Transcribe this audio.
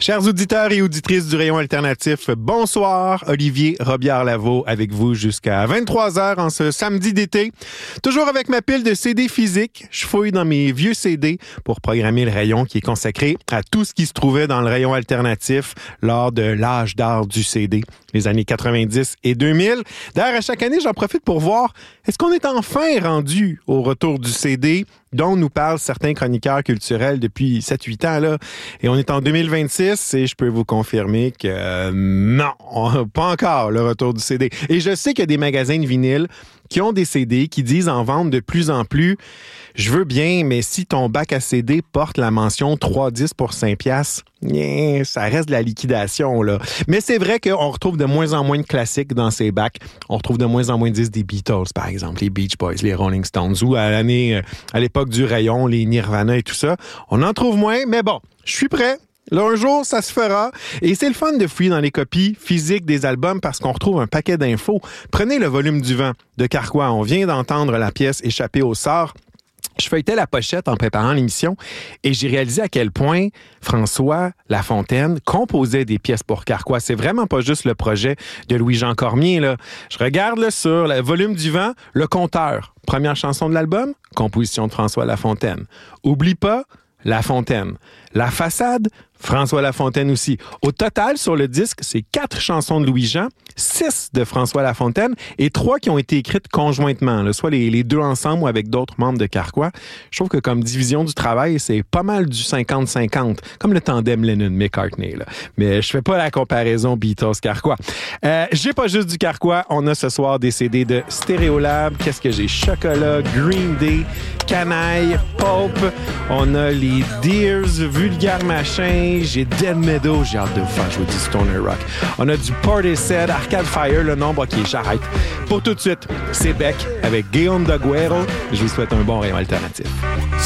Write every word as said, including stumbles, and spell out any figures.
Chers auditeurs et auditrices du Rayon Alternatif, bonsoir. Olivier Robillard-Lavaux avec vous jusqu'à vingt-trois heures en ce samedi d'été. Toujours avec ma pile de C D physiques, je fouille dans mes vieux C D pour programmer le rayon qui est consacré à tout ce qui se trouvait dans le Rayon Alternatif lors de l'âge d'or du C D, les années quatre-vingt-dix et deux mille. D'ailleurs, à chaque année, j'en profite pour voir, est-ce qu'on est enfin rendu au retour du C D dont nous parlent certains chroniqueurs culturels depuis sept huit ans, là. Et on est en deux mille vingt-six et je peux vous confirmer que euh, non, on, pas encore le retour du C D. Et je sais qu'il y a des magasins de vinyle qui ont des C D, qui disent en vente de plus en plus, je veux bien, mais si ton bac à C D porte la mention trois dix pour cinq piastres, yeah, ça reste de la liquidation, là. Mais c'est vrai qu'on retrouve de moins en moins de classiques dans ces bacs. On retrouve de moins en moins de disques des Beatles, par exemple, les Beach Boys, les Rolling Stones, ou à l'année, à l'époque du rayon, les Nirvana et tout ça. On en trouve moins, mais bon, je suis prêt. Là, un jour, ça se fera. Et c'est le fun de fouiller dans les copies physiques des albums parce qu'on retrouve un paquet d'infos. Prenez le volume du vent de Carquois. On vient d'entendre la pièce Échappée au sort. Je feuilletais la pochette en préparant l'émission et j'ai réalisé à quel point François Lafontaine composait des pièces pour Carquois. C'est vraiment pas juste le projet de Louis-Jean Cormier, là. Je regarde là, sur le volume du vent, le compteur. Première chanson de l'album, composition de François Lafontaine. Oublie pas, Lafontaine. La façade, François Lafontaine aussi. Au total, sur le disque, c'est quatre chansons de Louis-Jean, six de François Lafontaine et trois qui ont été écrites conjointement, là, soit les, les deux ensemble ou avec d'autres membres de Carquois. Je trouve que comme division du travail, c'est pas mal du cinquante cinquante, comme le tandem Lennon-McCartney. Là. Mais je fais pas la comparaison Beatles-Carquois. Euh, j'ai pas juste du Carquois, on a ce soir des C D de Stereolab. Qu'est-ce que j'ai? Chocolat, Green Day, Canaille, Pulp. On a les Deers, Vulgaire Machin. J'ai Dead Meadow. J'ai hâte de vous faire jouer du Stoner Rock. On a du Portishead, Arcade Fire, le nombre. OK, j'arrête. Pour tout de suite, c'est Beck avec Guillaume Daguerre. Je vous souhaite un bon rayon alternatif.